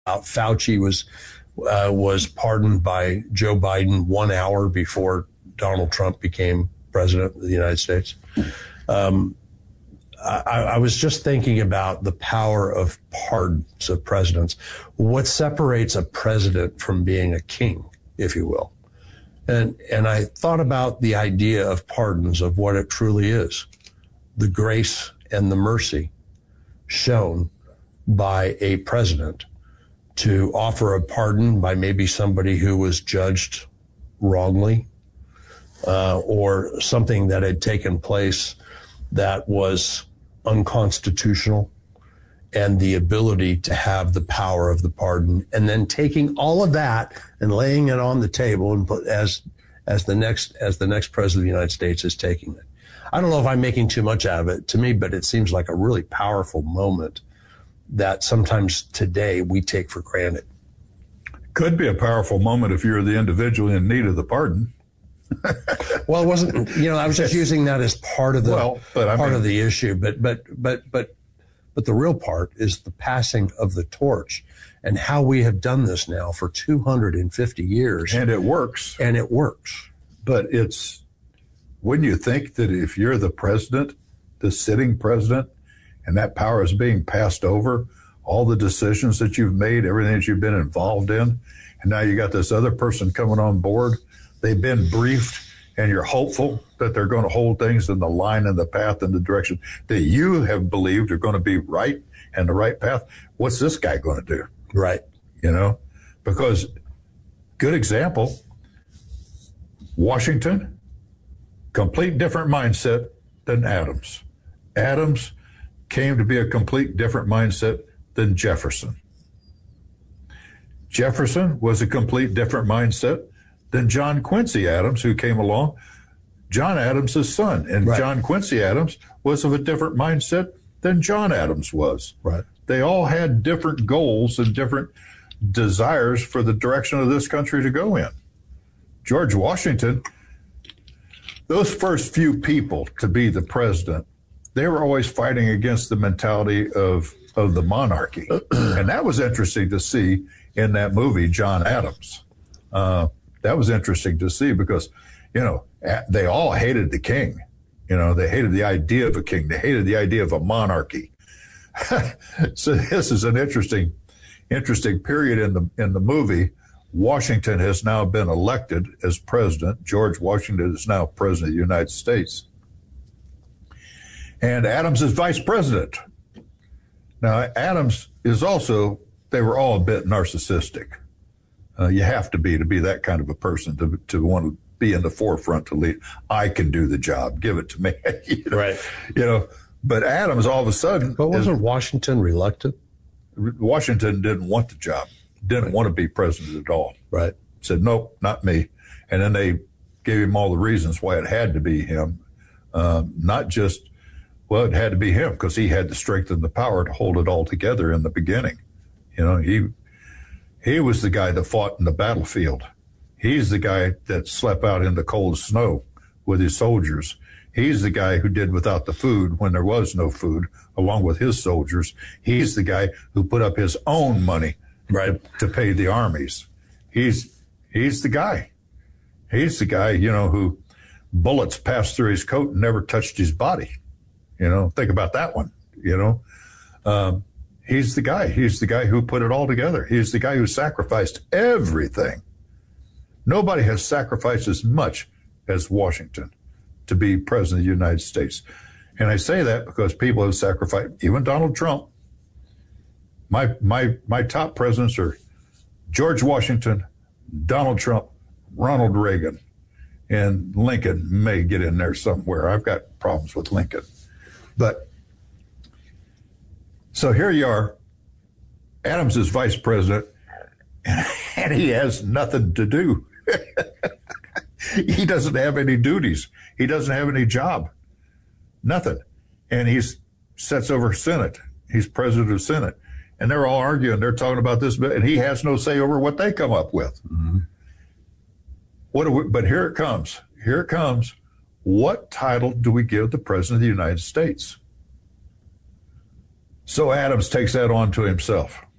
Fauci was pardoned by Joe Biden 1 hour before Donald Trump became president of the United States. I was just thinking about the power of pardons of presidents. What separates a president from being a king, if you will? And I thought about the idea of pardons, of what it truly is, the grace and the mercy shown by a president to offer a pardon by maybe somebody who was judged wrongly, or something that had taken place that was unconstitutional, and the ability to have the power of the pardon, and then taking all of that and laying it on the table and put as the next president of the United States is taking it. I don't know if I'm making too much out of it to me, but it seems like a really powerful moment that sometimes today we take for granted. Could be a powerful moment if you're the individual in need of the pardon. Well, it wasn't, I was just using that as part of the of the issue, but the real part is the passing of the torch and how we have done this now for 250 years. And it works. But wouldn't you think that if you're the president, the sitting president, and that power is being passed over, all the decisions that you've made, everything that you've been involved in, and now you got this other person coming on board, they've been briefed, and you're hopeful that they're going to hold things in the line and the path and the direction that you have believed are going to be right and the right path. What's this guy going to do? Right. Because good example, Washington, complete different mindset than Adams. Adams came to be a complete different mindset than Jefferson. Jefferson was a complete different mindset than John Quincy Adams, who came along, John Adams' son. And right. John Quincy Adams was of a different mindset than John Adams was. Right. They all had different goals and different desires for the direction of this country to go in. George Washington, those first few people to be the president, they were always fighting against the mentality of the monarchy. And that was interesting to see in that movie, John Adams. That was interesting to see because, they all hated the king. They hated the idea of a king. They hated the idea of a monarchy. So this is an interesting period in the movie. Washington has now been elected as president. George Washington is now president of the United States. And Adams is vice president. Now, Adams is also, they were all a bit narcissistic. You have to be that kind of a person to want to be in the forefront to lead. I can do the job. Give it to me. Right. But Adams all of a sudden. But wasn't Washington reluctant? Washington didn't want the job. Didn't want to be president at all. Right. Said, nope, not me. And then they gave him all the reasons why it had to be him. Not just, it had to be him because he had the strength and the power to hold it all together in the beginning. He was the guy that fought in the battlefield. He's the guy that slept out in the cold snow with his soldiers. He's the guy who did without the food when there was no food, along with his soldiers. He's the guy who put up his own money to pay the armies. He's the guy. He's the guy, who bullets passed through his coat and never touched his body. Think about that one, He's the guy. He's the guy who put it all together. He's the guy who sacrificed everything. Nobody has sacrificed as much as Washington to be president of the United States. And I say that because people have sacrificed, even Donald Trump. My top presidents are George Washington, Donald Trump, Ronald Reagan, and Lincoln may get in there somewhere. I've got problems with Lincoln. But so here you are. Adams is vice president, and he has nothing to do. He doesn't have any duties. He doesn't have any job. Nothing. And he sets over Senate. He's president of Senate. And they're all arguing. They're talking about this, and he has no say over what they come up with. Mm-hmm. But here it comes. Here it comes. What title do we give the president of the United States? So Adams takes that on to himself.